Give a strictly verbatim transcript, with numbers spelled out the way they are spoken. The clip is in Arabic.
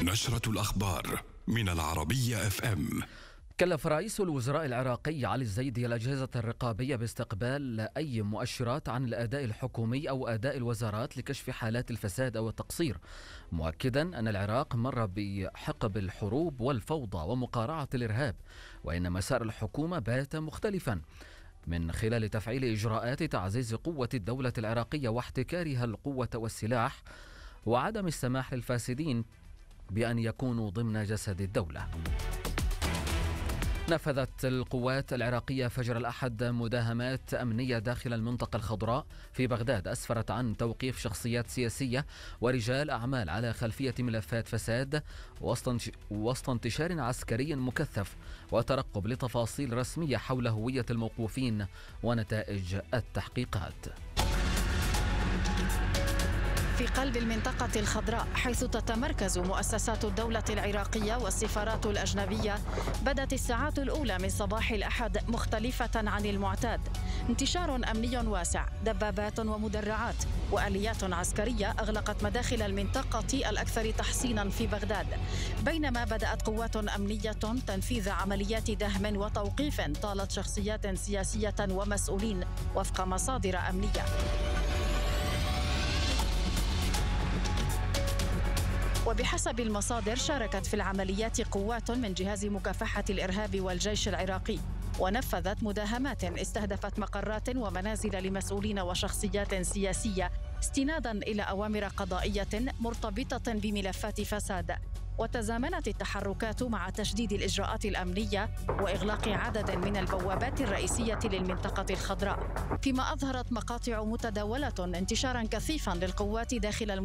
نشرة الأخبار من العربية اف ام. كلف رئيس الوزراء العراقي علي الزيدي الأجهزة الرقابية باستقبال أي مؤشرات عن الأداء الحكومي أو أداء الوزارات لكشف حالات الفساد أو التقصير، مؤكدا أن العراق مر بحقب الحروب والفوضى ومقارعة الإرهاب، وإن مسار الحكومة بات مختلفا من خلال تفعيل إجراءات تعزيز قوة الدولة العراقية واحتكارها القوة والسلاح، وعدم السماح للفاسدين بأن يكونوا ضمن جسد الدولة. نفذت القوات العراقية فجر الأحد مداهمات أمنية داخل المنطقة الخضراء في بغداد أسفرت عن توقيف شخصيات سياسية ورجال أعمال على خلفية ملفات فساد وسط انتشار عسكري مكثف وترقب لتفاصيل رسمية حول هوية الموقوفين ونتائج التحقيقات. في قلب المنطقة الخضراء حيث تتمركز مؤسسات الدولة العراقية والسفارات الأجنبية، بدت الساعات الأولى من صباح الأحد مختلفة عن المعتاد. انتشار أمني واسع، دبابات ومدرعات وآليات عسكرية أغلقت مداخل المنطقة الأكثر تحصينا في بغداد، بينما بدأت قوات أمنية تنفيذ عمليات دهم وتوقيف طالت شخصيات سياسية ومسؤولين وفق مصادر أمنية. وبحسب المصادر شاركت في العمليات قوات من جهاز مكافحة الإرهاب والجيش العراقي، ونفذت مداهمات استهدفت مقرات ومنازل لمسؤولين وشخصيات سياسية استنادا إلى أوامر قضائية مرتبطة بملفات فساد. وتزامنت التحركات مع تشديد الإجراءات الأمنية وإغلاق عدد من البوابات الرئيسية للمنطقة الخضراء، فيما أظهرت مقاطع متداولة انتشارا كثيفا للقوات داخل